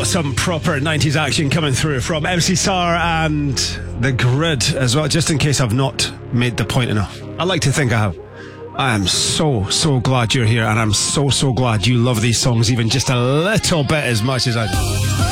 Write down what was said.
some proper 90s action coming through from MC Sar and The Grid as well, just in case I've not made the point enough. I like to think I have. I am so glad you're here, and I'm so glad you love these songs even just a little bit as much as I do.